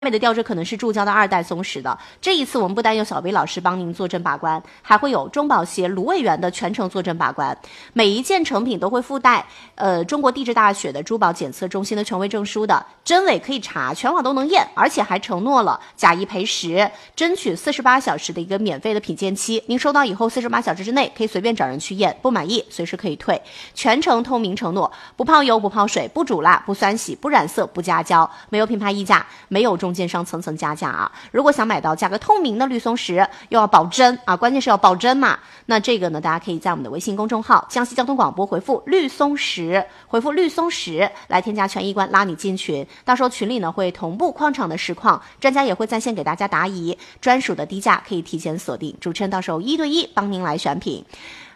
的吊坠可能是注胶的2代松实的。这一次我们不单有小薇老师帮您坐镇把关，还会有中保协、芦苇园的全程坐镇把关。每一件成品都会附带中国地质大学的珠宝检测中心的权威证书的，真伪可以查，全网都能验，而且还承诺了假一赔10，争取48小时的一个免费的品鉴期。您收到以后48小时之内可以随便找人去验，不满意随时可以退，全程透明承诺，不泡油、不泡水、不煮辣、不酸洗、不染色、不加胶，没有品牌溢价，没有中间商层层加价啊！如果想买到价格透明的绿松石，又要保真啊，关键是要保真嘛。那这个呢，大家可以在我们的微信公众号江西交通广播回复绿松石，回复绿松石来添加权益官，拉你进群。到时候群里呢会同步矿场的实况，专家也会在线给大家答疑，专属的低价可以提前锁定，主持人到时候1对1帮您来选品。